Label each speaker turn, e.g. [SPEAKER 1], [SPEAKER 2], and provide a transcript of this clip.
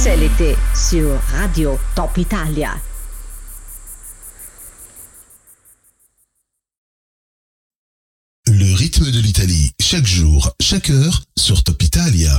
[SPEAKER 1] C'est l'été sur Radio Top Italia.
[SPEAKER 2] Le rythme de l'Italie, chaque jour, chaque heure, sur Top Italia.